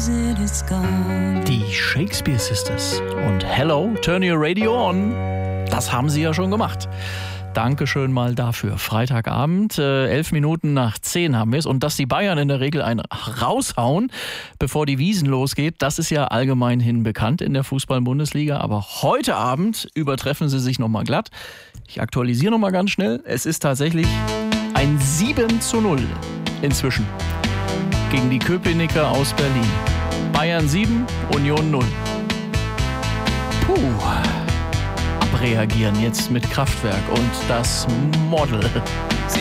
Die Shakespeare Sisters und Hello, Turn Your Radio On, das haben sie ja schon gemacht. Dankeschön mal dafür. Freitagabend, 11 Minuten nach 10 haben wir es. Und dass die Bayern in der Regel einen raushauen, bevor die Wiesn losgeht, das ist ja allgemeinhin bekannt in der Fußball-Bundesliga. Aber heute Abend übertreffen sie sich nochmal glatt. Ich aktualisiere nochmal ganz schnell. Es ist tatsächlich ein 7:0 inzwischen gegen die Köpenicker aus Berlin. Bayern 7, Union 0. Puh. Abreagieren jetzt mit Kraftwerk und das Model.